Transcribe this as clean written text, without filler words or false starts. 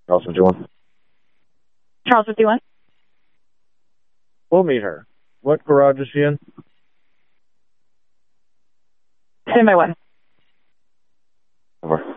Charles 51. Charles 51. We'll meet her. What garage is she in? Stand by 1. Over.